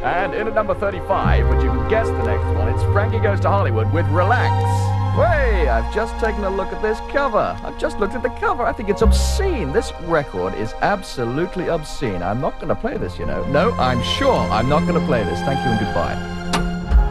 And in at number 35, but you can guess the next one, it's Frankie Goes to Hollywood with Relax. Hey, I've just taken a look at this cover. I've just looked at the cover. I think it's obscene. This record is absolutely obscene. I'm not going to play this, you know. No, I'm sure I'm not going to play this. Thank you and goodbye.